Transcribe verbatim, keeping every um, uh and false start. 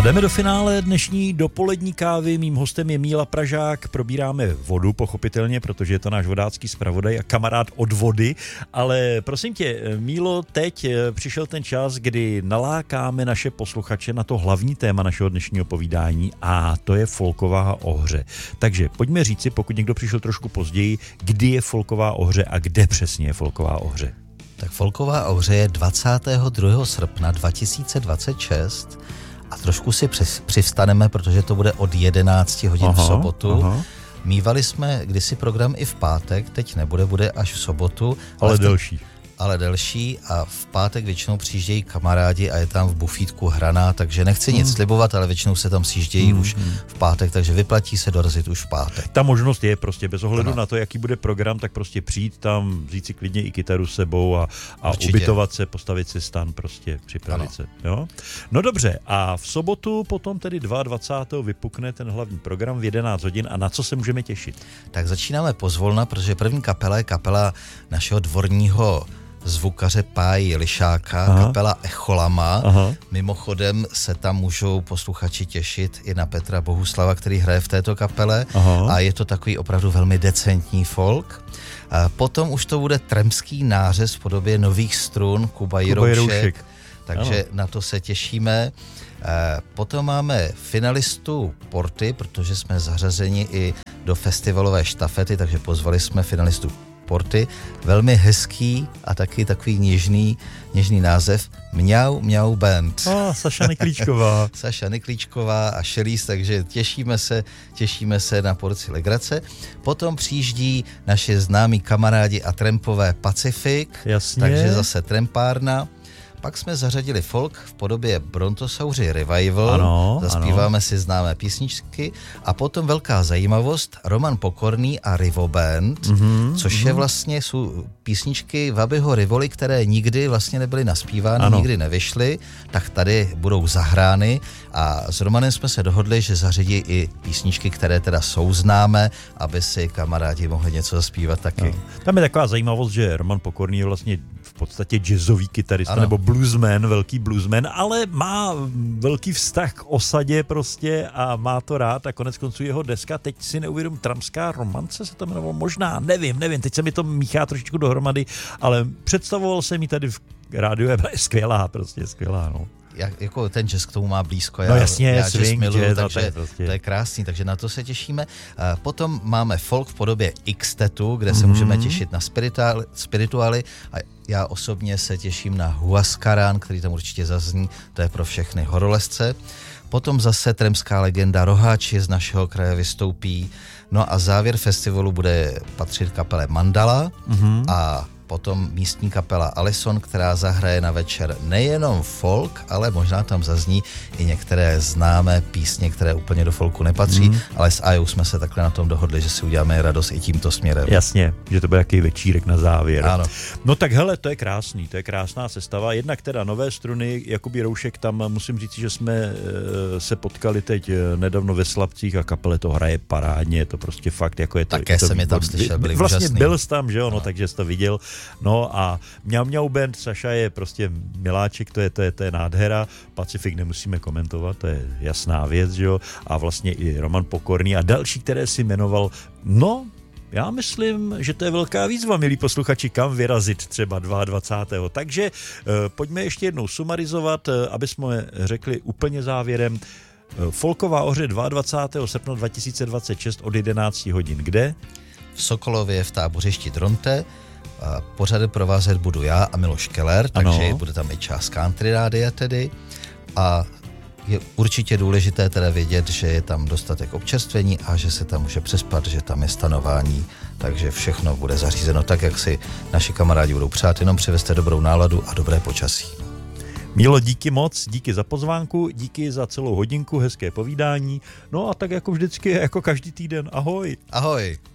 A jdeme do finále dnešní dopolední kávy. Mým hostem je Míla Pražák. Probíráme vodu, pochopitelně, protože je to náš vodácký zpravodaj a kamarád od vody. Ale prosím tě, Mílo, teď přišel ten čas, kdy nalákáme naše posluchače na to hlavní téma našeho dnešního povídání a to je folková ohře. Takže pojďme říci, pokud někdo přišel trošku později, kdy je folková ohře a kde přesně je folková ohře. Tak folková ohře je dvacátého druhého srpna dva tisíce dvacet šest a trošku si přivstaneme, protože to bude od jedenácti hodin aha, v sobotu. Aha. Mívali jsme kdysi program i v pátek, teď nebude, bude až v sobotu. Ale, ale delší. Ale delší a v pátek většinou přijíždějí kamarádi a je tam v bufítku hraná, takže nechci nic hmm. slibovat, ale většinou se tam přijíždějí hmm. už v pátek, takže vyplatí se dorazit už v pátek. Ta možnost je prostě bez ohledu ano. na to, jaký bude program, tak prostě přijít tam, vzít si klidně i kytaru s sebou a, a ubytovat se, postavit si stan, prostě připravit ano. se. Jo? No dobře, a v sobotu potom tedy dvacátého druhého vypukne ten hlavní program v jedenáct hodin a na co se můžeme těšit? Tak začínáme pozvolna, protože první kapela je kapela našeho dvorního zvukaře Páji Lišáka, aha. kapela Echolama. Aha. Mimochodem se tam můžou posluchači těšit i na Petra Bohuslava, který hraje v této kapele aha. a je to takový opravdu velmi decentní folk. A potom už to bude tremský nářez v podobě nových strun Kuba Jiroušek, takže ano. na to se těšíme. Potom máme finalistu Porty, protože jsme zařazeni i do festivalové štafety, takže pozvali jsme finalistu Porty. Velmi hezký a taky takový něžný, něžný název Mňau Mňau Band. A, Saša Niklíčková. Saša Niklíčková a Šelís, takže těšíme se, těšíme se na porci legrace. Potom přijíždí naše známí kamarádi a trampové Pacific, jasně. takže zase trampárna. Pak jsme zařadili folk v podobě Brontosauři Revival, ano, zaspíváme ano. si známé písničky a potom velká zajímavost, Roman Pokorný a Rivo Band, mm-hmm, což mm-hmm. je vlastně, jsou písničky Vabyho Rivoli, které nikdy vlastně nebyly naspívány, ano. nikdy nevyšly, tak tady budou zahrány a s Romanem jsme se dohodli, že zařadí i písničky, které teda jsou známé, aby si kamarádi mohli něco zaspívat taky. No. Tam je taková zajímavost, že Roman Pokorný je vlastně v podstatě jazzový kytarista, ano. nebo bluesman, velký bluesman, ale má velký vztah k osadě prostě a má to rád a konec konců jeho deska, teď si neuvědomím, Tramská romance se to jmenovalo, možná, nevím, nevím, teď se mi to míchá trošičku dohromady, ale představoval jsem ji tady v rádiu, je skvělá, prostě skvělá, no. Jak, jako ten jazz k tomu má blízko, já, no jasně, já swing, miluju, jazz, takže to je, prostě. to je krásný, takže na to se těšíme. Potom máme folk v podobě X-tetu, kde se mm-hmm. můžeme těšit na spirituály, spirituály a já osobně se těším na Huascarán, který tam určitě zazní, to je pro všechny horolezce. Potom zase tremská legenda Roháči z našeho kraje vystoupí, no a závěr festivalu bude patřit kapele Mandala mm-hmm. a potom místní kapela Alison, která zahraje na večer nejenom folk, ale možná tam zazní i některé známé písně, které úplně do folku nepatří, mm. ale s Ajou jsme se takhle na tom dohodli, že si uděláme radost i tímto směrem. Jasně, že to bude jaký večírek na závěr. Ano. No tak hele, to je krásný, to je krásná sestava. Jednak teda nové struny, Jakub Jiroušek, tam musím říct, že jsme e, se potkali teď nedávno ve Slabcích a kapele to hraje parádně, je to prostě fakt, jako je to... Také je to jsem je tam slyšel, byli vlastně úžasný. Byl jsi tam, že jo, no, no. takže jsi to viděl. No a Mňau Mňau Band, Saša je prostě miláček, to je, to je, to je nádhera, Pacific nemusíme komentovat, to je jasná věc, že jo, a vlastně i Roman Pokorný a další, které si jmenoval, no, já myslím, že to je velká výzva, milí posluchači, kam vyrazit třeba dvacátého druhého Takže eh, pojďme ještě jednou sumarizovat, eh, aby jsme řekli úplně závěrem, eh, folková ohře dvacátého druhého srpna dva tisíce dvacet šest od jedenácti hodin. Kde? V Sokolově v tábořišti Dronte. Pořady provázet budu já a Miloš Keller, takže ano. bude tam i část country rádia tedy a je určitě důležité teda vědět, že je tam dostatek občerstvení a že se tam může přespat, že tam je stanování, takže všechno bude zařízeno tak, jak si naši kamarádi budou přát, jenom přivezte dobrou náladu a dobré počasí. Mílo, díky moc, díky za pozvánku, díky za celou hodinku, hezké povídání, no a tak jako vždycky, jako každý týden, ahoj. Ahoj.